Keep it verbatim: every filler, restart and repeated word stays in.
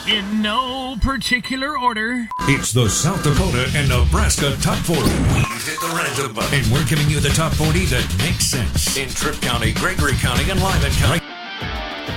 In no particular order. It's the South Dakota and Nebraska Top forty. We've hit the random button. And we're giving you the Top forty that makes sense. In Tripp County, Gregory County, and Lyman County.